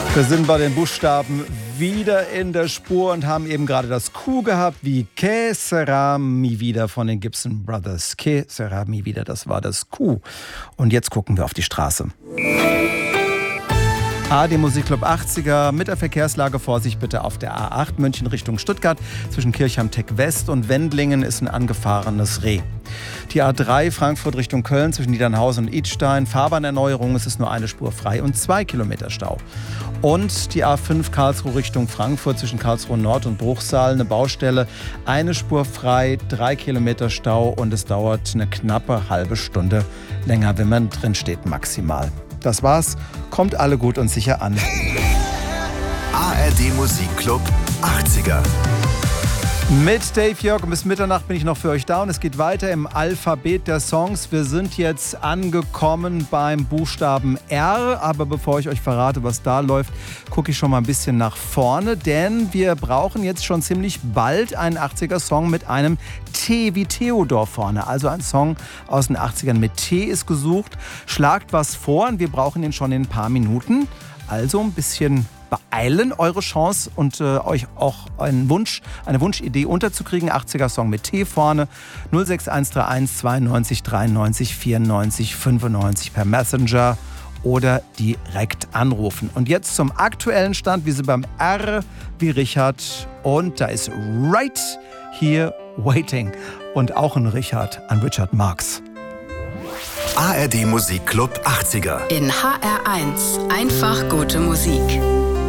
Wir sind bei den Buchstaben wieder in der Spur und haben eben gerade das Q gehabt, wie Que sera mi vida von den Gibson Brothers. Que sera mi vida, das war das Q. Und jetzt gucken wir auf die Straße. ARD Musikclub 80er mit der Verkehrslage. Vorsicht bitte auf der A8 München Richtung Stuttgart. Zwischen Kirchheim-Tech West und Wendlingen ist ein angefahrenes Reh. Die A3 Frankfurt Richtung Köln zwischen Niedernhausen und Idstein. Fahrbahnerneuerung, es ist nur eine Spur frei und 2 Kilometer Stau. Und die A5 Karlsruhe Richtung Frankfurt zwischen Karlsruhe Nord und Bruchsal. Eine Baustelle, eine Spur frei, 3 Kilometer Stau und es dauert eine knappe halbe Stunde länger, wenn man drin steht maximal. Das war's. Kommt alle gut und sicher an. ARD Musikclub 80er. Mit Dave Jörg und bis Mitternacht bin ich noch für euch da und es geht weiter im Alphabet der Songs. Wir sind jetzt angekommen beim Buchstaben R, aber bevor ich euch verrate, was da läuft, gucke ich schon mal ein bisschen nach vorne, denn wir brauchen jetzt schon ziemlich bald einen 80er-Song mit einem T wie Theodor vorne. Also ein Song aus den 80ern mit T ist gesucht. Schlagt was vor und wir brauchen ihn schon in ein paar Minuten. Also ein bisschen beeilen eure Chance und euch auch eine Wunschidee unterzukriegen. 80er-Song mit T vorne. 06131 92 93 94 95 per Messenger oder direkt anrufen. Und jetzt zum aktuellen Stand. Wir sind beim R wie Richard und da ist Right Here Waiting. Und auch ein Richard an Richard Marx. ARD Musikclub 80er. In HR1 einfach gute Musik.